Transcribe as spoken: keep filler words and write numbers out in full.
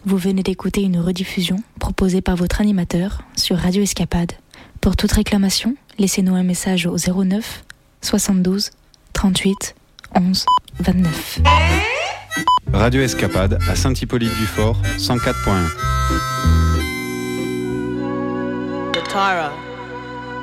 Vous venez d'écouter une rediffusion proposée par votre animateur sur Radio Escapade. Pour toute réclamation, laissez-nous un message au zéro neuf soixante-douze trente-huit onze vingt-neuf. Radio Escapade à Saint-Hippolyte-du-Fort, cent quatre point un. Tara.